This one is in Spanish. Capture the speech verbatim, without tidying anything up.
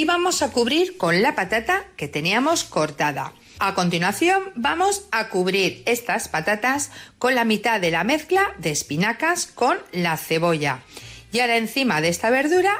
y vamos a cubrir con la patata que teníamos cortada. A continuación vamos a cubrir estas patatas con la mitad de la mezcla de espinacas con la cebolla. Y ahora encima de esta verdura